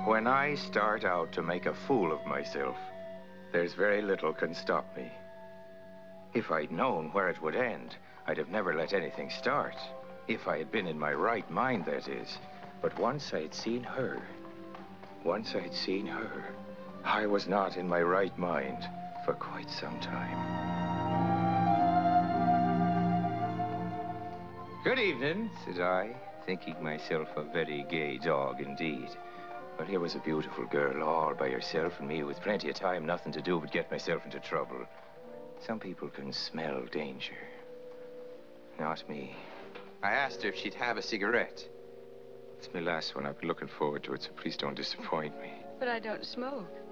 When I start out to make a fool of myself, there's very little can stop me. If I'd known where it would end, I'd have never let anything start. If I had been in my right mind, that is. But once I'd seen her, I was not in my right mind for quite some time. Good evening, said I, thinking myself a very gay dog indeed. Well, here was a beautiful girl all by herself, and me with plenty of time, nothing to do but get myself into trouble. Some people can smell danger. Not me. I asked her if she'd have a cigarette. It's my last one. I've been looking forward to it, so please don't disappoint me. But I don't smoke.